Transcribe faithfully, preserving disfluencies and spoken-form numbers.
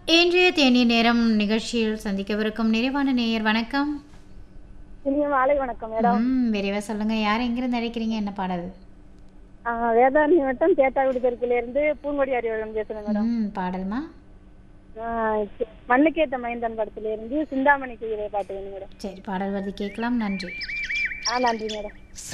இன்றைய தேநீர் நேரம் நிகழ்ச்சியில் சந்திக்கவிருக்கும் நிறைவான நேயர் வணக்கம். இனிய மாலை வணக்கம் மேடம். ம் விரைவா சொல்லுங்க. யார் எங்கிருந்து அழைக்கிறீங்க? என்ன பாடல்? ஆ, வேதாரண்யம் வட்டம் தேத்தாக்குடி தெற்குல இருந்து பூங்கொடி அறிவழகன் பேசுறேன் மேடம். ம் பாடல்மா? ஆ, மண்ணுக்கேத்த மைந்தன் படத்துல இருந்து சிந்தாமணி குயிலை பாட்டு வேணும் மேடம். சரி, பாடல் வருது கேட்கலாம். நன்றி. ஆ, நன்றி மேடம்.